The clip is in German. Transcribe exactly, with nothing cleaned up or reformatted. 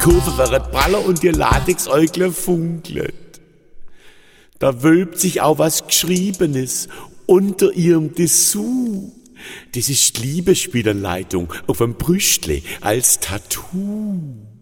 Kurve wäre praller und ihr Latexäugle funkelt. Da wölbt sich auch was Geschriebenes unter ihrem Dessous. Das ist die Liebesspielanleitung auf dem Brüstle als Tattoo.